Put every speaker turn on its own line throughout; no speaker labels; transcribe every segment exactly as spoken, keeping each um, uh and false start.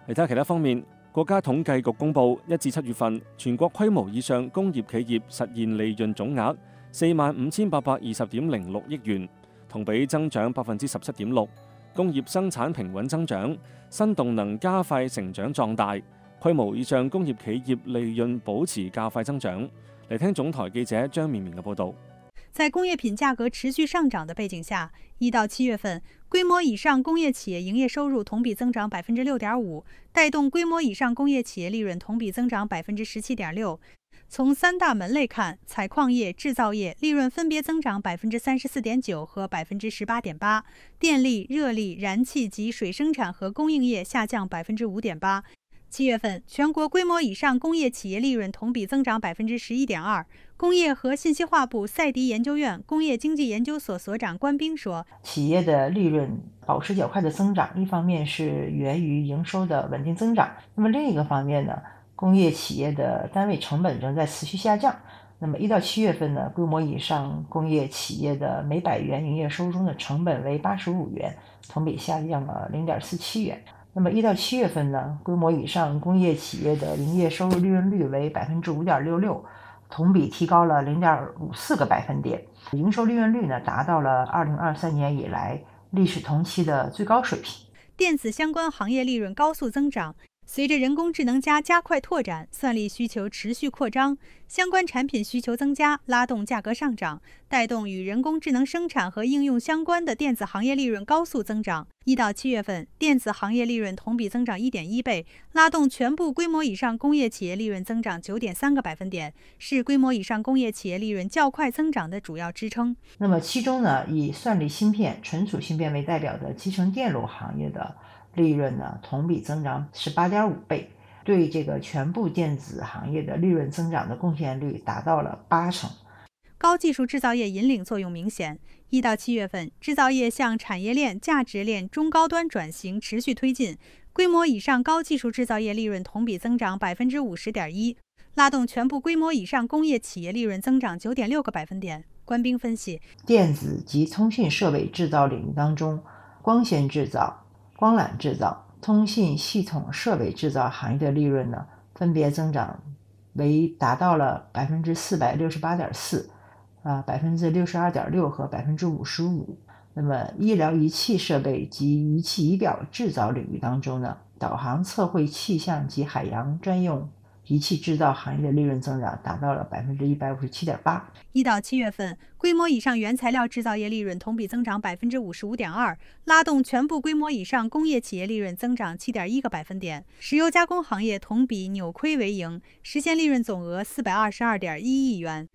嚟睇其他方面，國家統計局公佈一至七月份全國規模以上工業企業實現利潤總額四萬五千八百二十點零六億元，同比增長百分之十七點六。工業生產平穩增長，新動能加快成長壯大，規模以上工業企業利潤保持較快增長。嚟聽總台記者張綿綿嘅報導。
在工業品價格持續上漲的背景下，一到七月份，規模以上工業企業營業收入同比增長百分之六點五，帶動規模以上工業企業利潤同比增長百分之十七點六。從三大門類看，採礦業、製造業利潤分別增長百分之三十四點九和百分之十八點八，電力、熱力、燃氣及水生產和供應業下降百分之五點八。七月份，全國規模以上工業企業利潤同比增長百分之十一點二。工業和信息化部賽迪研究院工業經濟研究所所長關斌說：“
企業的利潤保持較快的增長，一方面是源於營收的穩定增長，那麼另一個方面呢，工業企業的單位成本仍在持續下降。那麼一到七月份呢，規模以上工業企業的每百元營業收入中的成本為八十五元，同比下降了零點四七元。那麼一到七月份呢，規模以上工業企業的營業收入利潤率為百分之五點六六，同比提高了零點五四個百分點，營收利潤率呢達到了二零二三年以來歷史同期的最高水平。”
電子相關行業利潤高速增長，隨着人工智能加加快拓展，算力需求持續擴張，相關產品需求增加，拉動價格上漲，帶動與人工智能生產和應用相關的電子行業利潤高速增長。一到七月份，電子行業利潤同比增長一點一倍，拉動全部規模以上工業企業利潤增長九點三個百分點，是規模以上工業企業利潤較快增長的主要支撐。
那麼其中呢，以算力芯片、存儲芯片為代表的集成電路行業的利潤呢，同比增長十八點五倍，對這個全部電子行業的利潤增長的貢獻率達到了八成。
高技術製造業引領作用明顯，一到七月份，製造業向產業鏈、價值鏈、中高端轉型持續推進，規模以上高技術製造業利潤同比增長百分之五十點一，拉動全部規模以上工業企業利潤增長九點六個百分點。關斌分析，
電子及通信設備製造領域當中，光纖製造、光纜製造、通信系統設備製造行業的利潤呢，分別增長為達到了百分之四百六十八點四。啊，百分之六十二點六和百分之五十五。那麼，醫療儀器設備及儀器儀表製造領域當中呢，導航測繪氣象及海洋專用儀器製造行業的利潤增長達到了百分之一百五十七點八。
一到七月份，規模以上原材料製造業利潤同比增長百分之五十五點二，拉動全部規模以上工業企業利潤增長七點一個百分點。石油加工行業同比扭虧為盈，實現利潤總額四百二十二點一億元。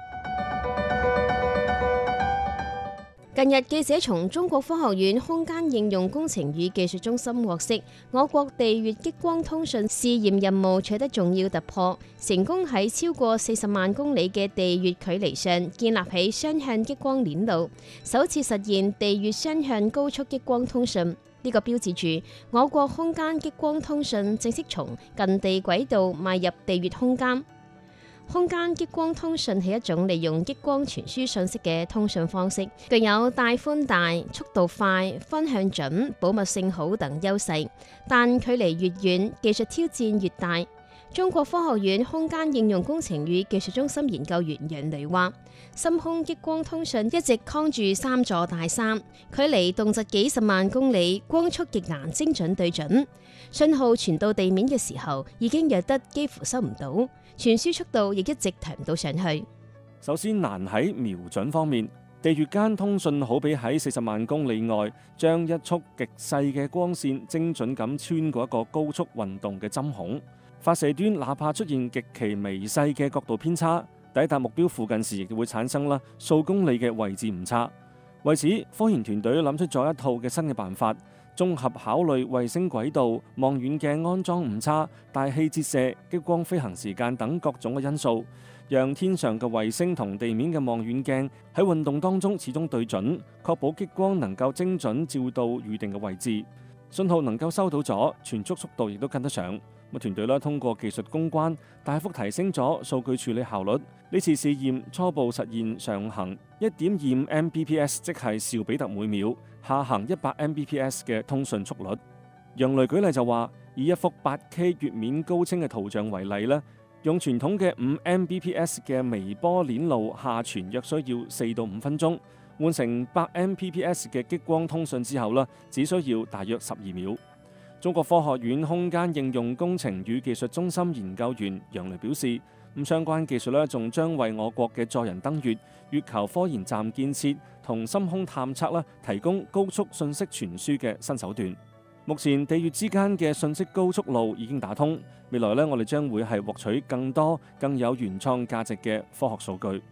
近日，記者從中國科學院空間應用工程與技術中心獲悉，我國地月激光通訊試驗任務取得重要突破，成功喺超過四十萬公里嘅地月距離上建立起雙向激光鏈路，首次實現地月雙向高速激光通訊。呢個標誌住我國空間激光通訊正式從近地軌道邁入地月空間。空間激光通訊係一種利用激光傳輸信息嘅通訊方式，具有帶寬大、速度快、分向準、保密性好等優勢，但距離越遠，技術挑戰越大。中國科學院空間應用工程與技術中心研究員楊雷話：深空激光通訊一直扛住三座大山，距離動輒幾十萬公里，光速極難精準對準。信號傳到地面嘅時候，已經弱得幾乎收唔到，傳輸速度亦一直提唔到上去。
首先難喺瞄準方面，地月間通訊好比喺四十萬公里外，將一束極細嘅光線精準咁穿過一個高速運動嘅針孔。發射端哪怕出現極其微細嘅角度偏差，抵達目標附近時亦會產生啦數公里嘅位置誤差。為此，科研團隊諗出咗一套嘅新嘅辦法，綜合考慮衛星軌道、望遠鏡安裝誤差、大氣折射、激光飛行時間等各種嘅因素，讓天上嘅衛星同地面嘅望遠鏡喺運動當中始終對準，確保激光能夠精準照到預定嘅位置，信號能夠收到咗，傳輸速度亦都跟得上。咁團隊咧通過技術攻關，大幅提升咗數據處理效率。呢次試驗初步實現上行一點二五 Mbps， 即係兆比特每秒，下行一百 Mbps 嘅通訊速率。 楊雷舉例就話，以一幅八 K 月面高清嘅圖像為例咧，用傳統嘅五 M B P S 嘅微波鏈路下傳約需要四到五分鐘，換成八 M B P S 嘅激光通訊之後咧，只需要大約十二秒。中國科學院空間應用工程與技術中心研究員楊雷表示，咁相關技術咧，仲將為我國嘅載人登月、月球科研站建設同深空探測咧，提供高速信息傳輸嘅新手段。目前地月之間嘅信息高速路已經打通，未來咧，我哋將會係獲取更多更有原創價值嘅科學數據。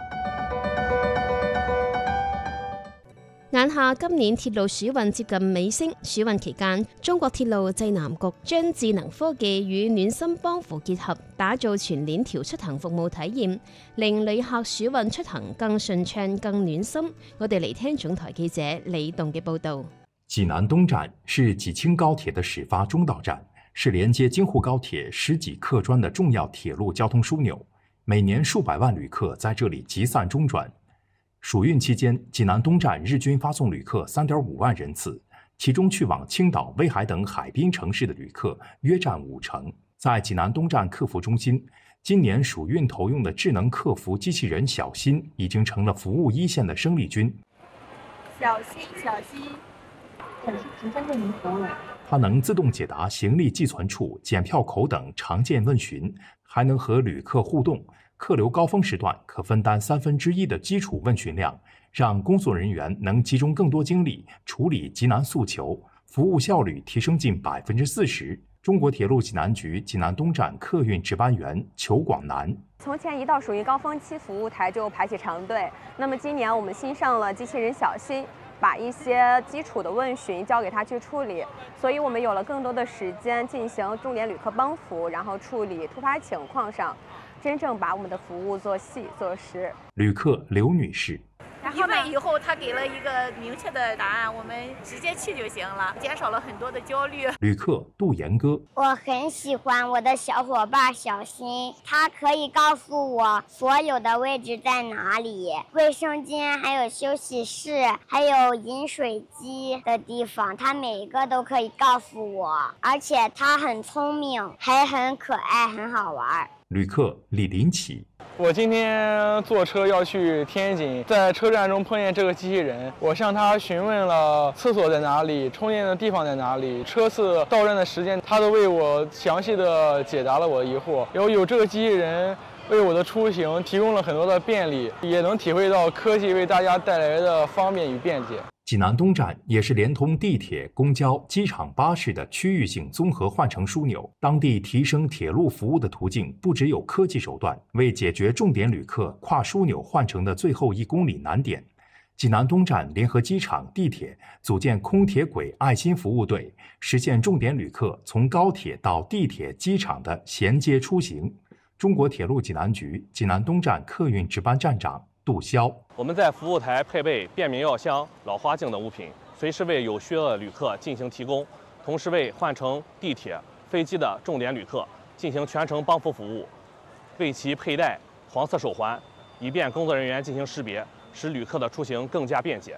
眼下今年鐵路暑運接近尾聲，暑運期間，中國鐵路濟南局將智能科技與暖心幫扶結合，打造全鏈條出行服務體驗，令旅客暑運出行更順暢、更暖心。我哋嚟聽總台記者李棟嘅報導。
濟南東站是濟京高鐵的始發中導站，是連接京滬高鐵十幾客專的重要鐵路交通樞紐，每年數百萬旅客在這裡集散中轉。暑運期間，濟南東站日均發送旅客三點五萬人次，其中去往青島、威海等海濱城市的旅客約佔五成。在濟南東站客服中心，今年暑運投用的智能客服機器人小新已經成了服務一線的生力軍。
小新，小新，小新，請針對您服務。
它能自動解答行李寄存處、檢票口等常見問詢，還能和旅客互動。客流高峰時段可分擔三分之一的基礎問詢量，讓工作人員能集中更多精力處理急難訴求，服務效率提升近百分之四十。中國鐵路濟南局濟南東站客運值班員裘廣南：
從前一到暑運高峰期，服務台就排起長隊。那麼今年我們新上了機器人小新，把一些基礎的問詢交給他去處理，所以我們有了更多的時間進行重點旅客幫扶，然後處理突發情況上，真正把我們的服務做細做實。
旅客劉女士：
因為以後他給了一個明確的答案，我們直接去就行了，減少了很多的焦慮。
旅客杜岩哥：
我很喜歡我的小伙伴小新，他可以告訴我所有的位置在哪裡，衛生間還有休息室還有飲水機的地方，他每一個都可以告訴我，而且他很聰明，還很可愛，很好玩。
旅客李林奇：
我今天坐車要去天津，在車站中碰見這個機器人，我向他詢問了廁所在哪裡，充電的地方在哪裡，車次到站的時間，他都為我詳細的解答了我的疑惑。然後有這個機器人為我的出行提供了很多的便利，也能體會到科技為大家帶來的方便與便捷。
濟南東站也是連通地鐵、公交、機場、巴士的區域性綜合換乘樞紐。當地提升鐵路服務的途徑不只有科技手段，為解決重點旅客跨樞紐換乘的最後一公里難點，濟南東站聯合機場、地鐵組建空鐵軌愛心服務隊，實現重點旅客從高鐵到地鐵、機場的銜接出行。中國鐵路濟南局濟南東站客運值班站長杜霄：
我們在服務台配備便民藥箱、老花鏡等物品，隨時為有需要的旅客進行提供，同時為換乘地鐵、飛機的重點旅客進行全程幫扶服務，為其佩戴黃色手環，以便工作人員進行識別，使旅客的出行更加便捷。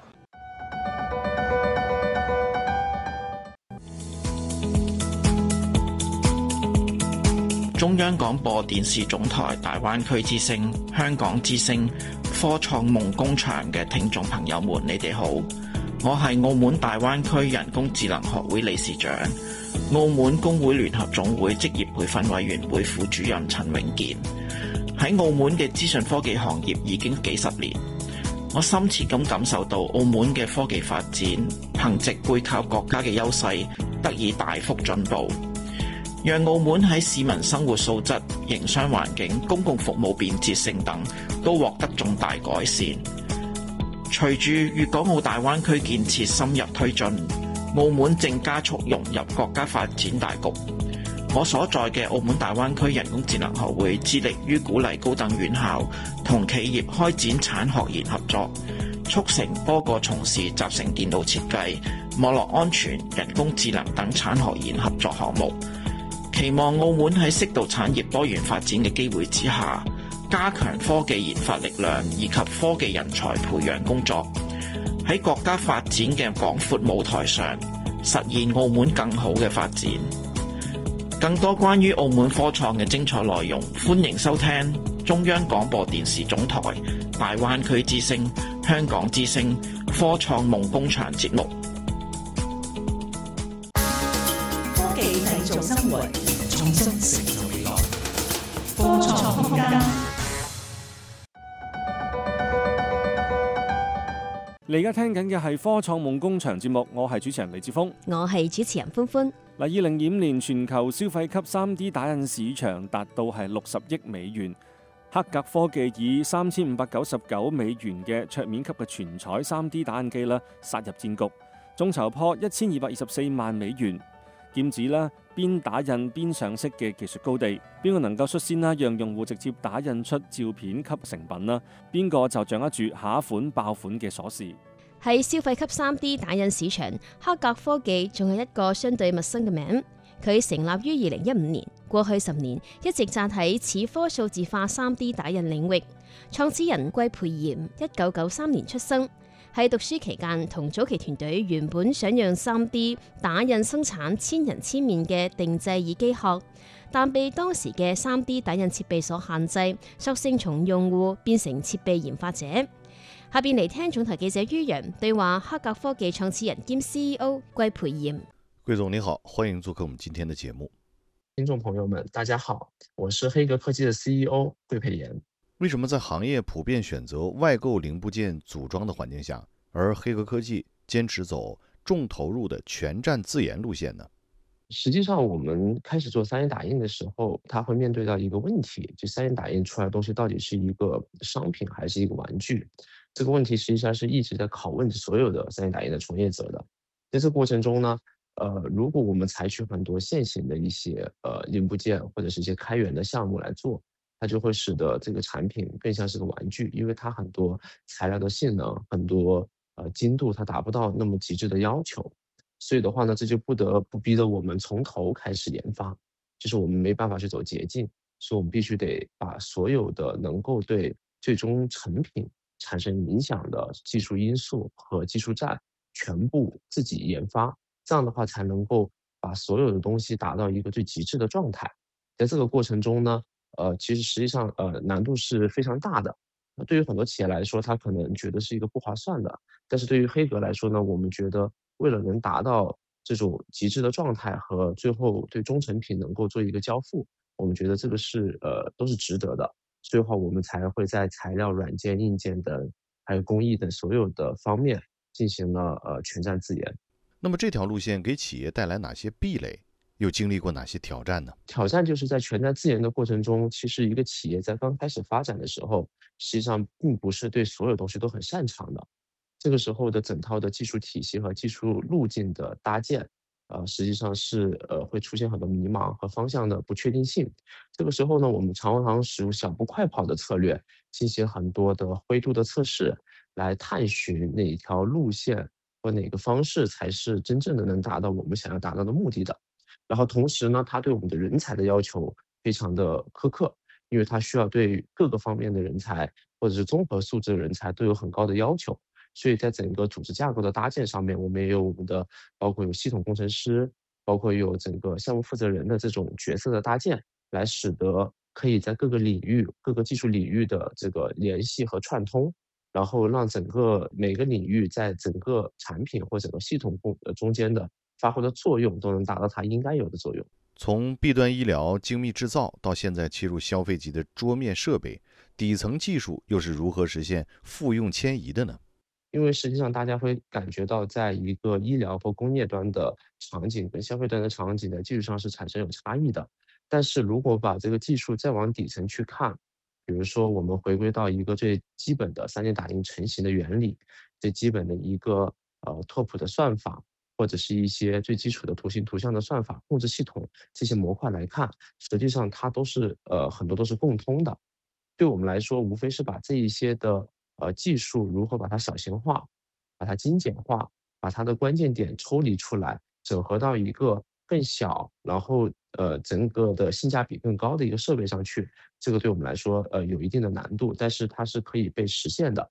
中央廣播電視總台大灣區之聲、香港之聲、科創夢工場嘅聽眾朋友們，你哋好，我係澳門大灣區人工智能學會理事長、澳門工會聯合總會職業培訓委員會副主任陳永健。喺澳門嘅資訊科技行業已經幾十年，我深切咁感受到澳門嘅科技發展，憑藉背靠國家嘅優勢，得以大幅進步。讓澳門喺市民生活素質、營商環境、公共服務便捷性等都獲得重大改善。隨住粵港澳大灣區建設深入推進，澳門正加速融入國家發展大局。我所在嘅澳門大灣區人工智能學會致力於鼓勵高等院校同企業開展產學研合作，促成多個從事集成電腦設計、網絡安全、人工智能等產學研合作項目。期望澳門喺適度產業多元發展嘅機會之下，加強科技研發力量以及科技人才培養工作，喺國家發展嘅廣闊舞台上實現澳門更好嘅發展。更多關於澳門科創嘅精彩內容，歡迎收聽中央廣播電視總台大灣區之聲、香港之聲科創夢工場節目。
科技製造生活，創新成就未來。科創空間。
你而家聽緊嘅係科創夢工場節目，我係主持人李志峰，
我係主持人歡歡。
嗱，二零二五年全球消費級 三 D 打印市場達到係六十億美元，黑格科技以三千五百九十九美元嘅桌面級嘅全彩 三 D 打印機啦，殺入戰局，眾籌破一千二百二十四萬美元，劍指啦邊打印邊上色嘅技術高地，邊個能夠率先啦，讓用戶直接打印出照片級成品啦，邊個就掌握住下一款爆款嘅鎖匙。
喺消費級 三 D 打印市場，黑格科技仲係一個相對陌生嘅名。佢成立於二零一五年，過去十年一直紮喺齒科數字化 三 D 打印領域。創始人季培炎一九九三年出生，喺讀書期間同早期團隊原本想用 三 D 打印生產千人千面嘅定製耳機殼，但被當時嘅 三 D 打印設備所限制，索性從用戶變成設備研發者。下邊嚟聽總台記者于洋對話黑格科技創始人兼 C E O 季培炎。
季總你好，歡迎做客我們今天的節目。
聽眾朋友們大家好，我是黑格科技的 C E O 季培炎。
為什麼在行業普遍選擇外購零部件組裝的環境下，而黑格科技堅持走重投入的全站自研路線呢？
實際上我們開始做 三 D 打印的時候，它會面對到一個問題，就 三 D 打印出來的東西到底是一個商品還是一個玩具？這個問題實際上是一直在拷問所有的 三 D 打印的從業者的。在這個過程中呢，呃，如果我們採取很多現行的一些呃零部件或者是一些開源的項目來做，它就會使得這個產品更像是個玩具，因為它很多材料的性能、很多呃精度，它達不到那麼極致的要求。所以的話呢，這就不得不逼得我們從頭開始研發，就是我們沒辦法去走捷徑，所以我們必須得把所有的能夠對最終成品產生影響的技術因素和技術栈全部自己研發，這樣的話才能夠把所有的東西達到一個最極致的狀態。在這個過程中呢，呃，其實實際上呃難度是非常大的。對於很多企業來說，他可能覺得是一個不划算的，但是對於黑格來說呢，我們覺得為了能達到這種極致的狀態和最後對終成品能夠做一個交付，我們覺得這個是呃都是值得的。所以話，我們才會在材料、軟件、硬件等，還有工藝等所有的方面進行了呃全站自研。
那麼這條路線給企業帶來哪些壁壘？又經歷過哪些挑戰呢？
挑戰就是在全站自研的過程中，其實一個企業在剛開始發展的時候，實際上並不是對所有東西都很擅長的。這個時候的整套的技術體系和技術路徑的搭建，呃，實際上是呃會出現很多迷茫和方向的不確定性。這個時候呢，我們常常使用小步快跑的策略，進行很多的灰度的測試，來探尋哪條路線或哪個方式才是真正的能達到我們想要達到的目的的。然後同時呢，它對我們的人才的要求非常的苛刻，因為它需要對各個方面的人才或者是綜合素質的人才都有很高的要求。所以在整個組織架構的搭建上面，我們也有我們的包括有系統工程師，包括有整個項目負責人的這種角色的搭建，來使得可以在各個領域、各個技術領域的這個聯繫和串通，然後讓整個每個領域在整個產品或整個系統中間的發揮的作用都能達到它應該有的作用。
從 B 端醫療精密製造到現在切入消費級的桌面設備，底層技術又是如何實現複用遷移的呢？
因為實際上大家會感覺到，在一個醫療或工業端的場景跟消費端的場景在技術上是產生有差異的。但是如果把這個技術再往底層去看，比如說我們回歸到一個最基本的 三 D 打印成型的原理，最基本的一個呃拓撲的算法，或者是一些最基礎的圖形圖像的算法、控制系統這些模塊來看，實際上它都是呃很多都是共通的。對我們來說，無非是把這一些的呃技術如何把它小型化、把它精簡化、把它的關鍵點抽離出來，整合到一個更小，然後呃整個的性價比更高的一個設備上去。這個對我們來說呃有一定的難度，但是它是可以被實現的。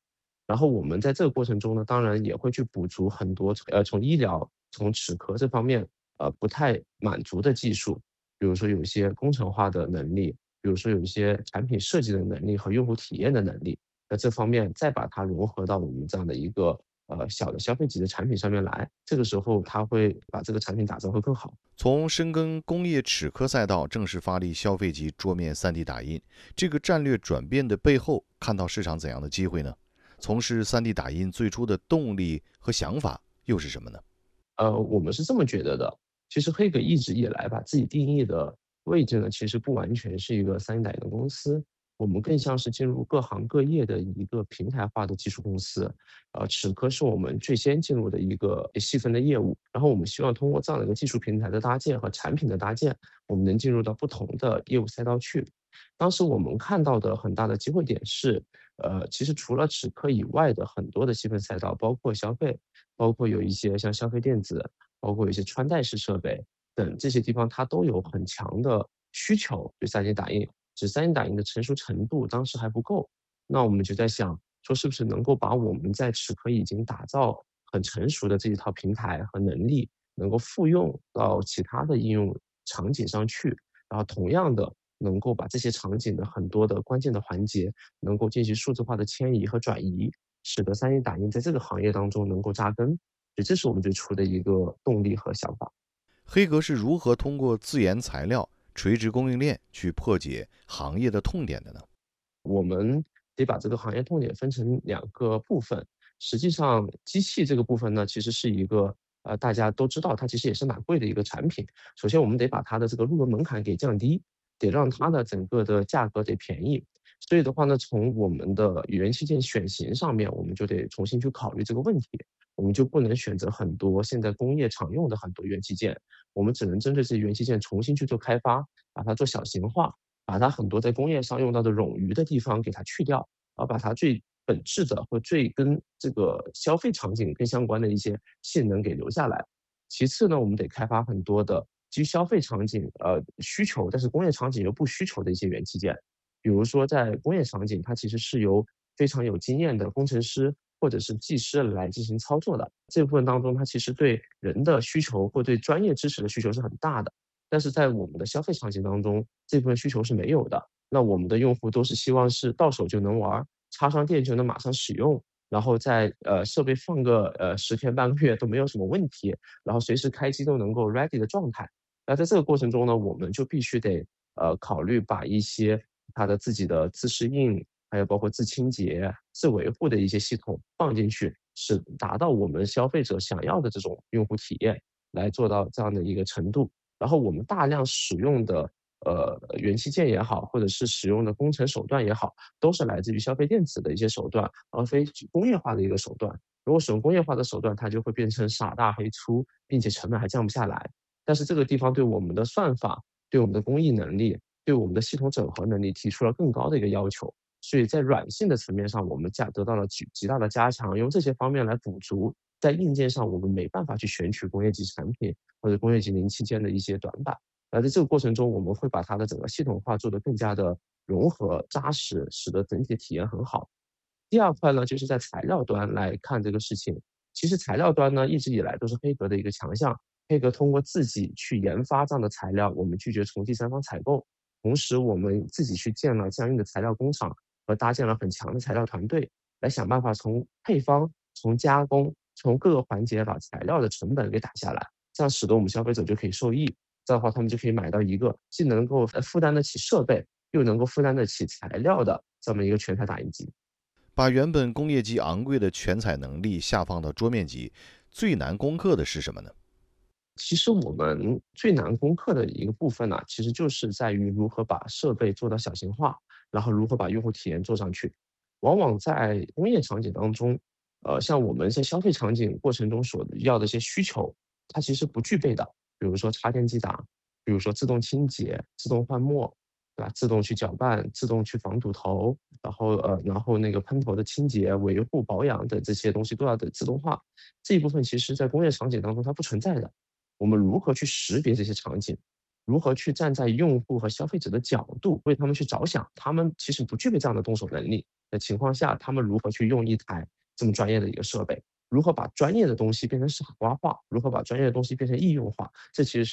然后我们在这个过程中呢，当然也会去补足很多呃从医疗、从齿科这方面呃不太满足的技术，比如说有一些工程化的能力，比如说有一些产品设计的能力和用户体验的能力。那这方面再把它融合到我们这样的一个呃小的消费级的产品上面来，这个时候它会把这个产品打造会更好。
从深耕工业齿科赛道正式发力消费级桌面 三 D 打印，这个战略转变的背后，看到市场怎样的机会呢？从事 三 D 打印最初的动力和想法又是什么呢？
呃，我们是这么觉得的，其实黑格一直以来把自己定义的位置呢，其实不完全是一个 三 D 打印的公司。我们更像是进入各行各业的一个平台化的技术公司，呃，齿科是我们最先进入的一个细分的业务，然后我们希望通过这样的一个技术平台的搭建和产品的搭建，我们能进入到不同的业务赛道去。当时我们看到的很大的机会点是，呃，其实除了齿科以外的很多的细分赛道，包括消费，包括有一些像消费电子，包括有一些穿戴式设备等这些地方，它都有很强的需求对 三 D 打印。只 三 D 打印的成熟程度当时还不够，那我们就在想说，是不是能够把我们在齿科已经打造很成熟的这一套平台和能力，能够复用到其他的应用场景上去，然后同样的能够把这些场景的很多的关键的环节能够进行数字化的迁移和转移，使得 三 D 打印在这个行业当中能够扎根。所以这是我们最初的一个动力和想法。
黑格是如何通过自研材料、垂直供应链去破解行业的痛点的呢？
我们得把这个行业痛点分成两个部分。实际上，机器这个部分呢，其实是一个呃大家都知道它其实也是蛮贵的一个产品。首先，我们得把它的这个入门门槛给降低，得让它的整个的价格得便宜。所以的话呢，从我们的元器件选型上面，我们就得重新去考虑这个问题。我们就不能选择很多现在工业常用的很多元器件，我们只能针对这些元器件重新去做开发，把它做小型化，把它很多在工业上用到的冗余的地方给它去掉，而把它最本质的或最跟这个消费场景更相关的一些性能给留下来。其次呢，我们得开发很多的基于消费场景呃需求，但是工业场景又不需求的一些元器件。比如说在工业场景，它其实是由非常有经验的工程师或者是技师来进行操作的。这部分当中，它其实对人的需求或对专业知识的需求是很大的。但是在我们的消费场景当中，这部分需求是没有的。那我们的用户都是希望是到手就能玩，插上电就能马上使用，然后在呃设备放个呃十天半个月都没有什么问题，然后随时开机都能够 ready 的状态。那在这个过程中呢，我们就必须得呃考虑把一些它的自己的自适应，还有包括自清洁、自维护的一些系统放进去，是达到我们消费者想要的这种用户体验，来做到这样的一个程度。然后我们大量使用的呃元器件也好，或者是使用的工程手段也好，都是来自于消费电子的一些手段，而非工业化的一个手段。如果使用工业化的手段，它就会变成傻大黑粗，并且成本还降不下来。但是这个地方对我们的算法、对我们的工艺能力、对我们的系统整合能力提出了更高的一个要求。所以在软性的层面上，我们加得到了极极大的加强，用这些方面来补足在硬件上我们没办法去选取工业级产品或者工业级零器件的一些短板。而在这个过程中，我们会把它的整个系统化做得更加的融合扎实，使得整体的体验很好。第二块呢，就是在材料端来看这个事情。其实材料端呢，一直以来都是黑格的一个强项。黑格通过自己去研发这样的材料，我们拒绝从第三方采购，同时我们自己去建了相应的材料工厂和搭建了很强的材料团队，来想办法从配方、从加工、从各个环节把材料的成本给打下来，这样使得我们消费者就可以受益。这样的话，他们就可以买到一个既能够负担得起设备，又能够负担得起材料的这么一个全彩打印机。
把原本工业级昂贵的全彩能力下放到桌面级，最难攻克的是什么呢？
其实我们最难攻克的一个部分呢，其实就是在于如何把设备做到小型化，然后如何把用户体验做上去。往往在工业场景当中，呃，像我们在消费场景过程中所要的一些需求，它其实不具备的。比如说插电机打，比如说自动清洁、自动换墨，对吧？自动去搅拌、自动去防堵头，然后呃，然后那个喷头的清洁、维护、保养的这些东西都要得自动化。这一部分其实在工业场景当中它不存在的。我们如何去识别这些场景？如何去站在用户和消费者的角度为他们去着想？他们其实不具备这样的动手能力的情况下，他们如何去用一台这么专业的一个设备。如何把专业的东西变成傻瓜化，如何把专业的东西变成应用化，这其实是